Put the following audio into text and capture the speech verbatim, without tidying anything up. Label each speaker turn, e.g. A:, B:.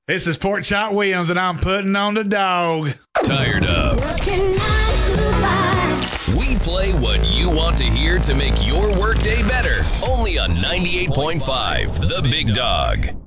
A: This is Pork Chop Williams, and I'm putting on the dog.
B: Tired of? We play what you want to hear to make your workday better. Only on ninety-eight point five, The Big Dog.